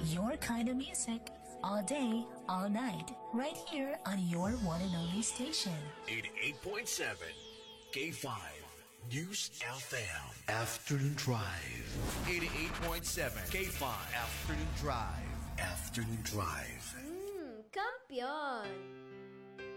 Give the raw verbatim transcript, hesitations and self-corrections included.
Your kind of music, all day, all night, right here on your one and only station. eighty-eight point seven K five News F M. Afternoon Drive. eighty-eight point seven K five Afternoon Drive. Afternoon Drive. Hmm, kampiyon!